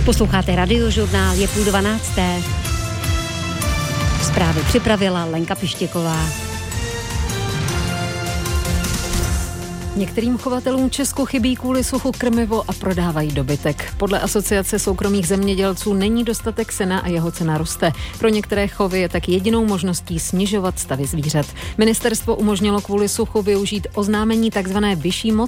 Posloucháte Radiožurnál, je 11:30. Zprávy připravila Lenka Pištěková. Některým chovatelům Česku chybí kvůli suchu krmivo a prodávají dobytek. Podle Asociace soukromých zemědělců není dostatek sena a jeho cena roste. Pro některé chovy je tak jedinou možností snižovat stavy zvířat. Ministerstvo umožnilo kvůli suchu využít oznámení tzv. vyšší moci